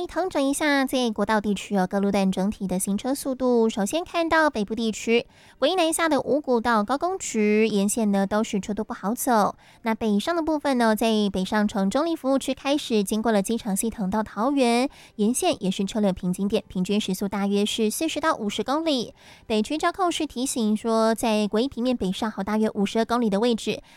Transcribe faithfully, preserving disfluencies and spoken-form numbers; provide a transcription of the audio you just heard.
来统整一下，在国道地区哦，各路段整体的行车速度。首先看到北部地区，唯一南下的五股到高工局沿线呢，都是车都不好走。那北上的部分呢，在北上从中立服务区开始，经过了机场系统到桃园，沿线也是车流瓶颈点，平均时速大约是四十到五十公里。北区交控是提醒说，在国一平面北上好大约五十二公里的位置，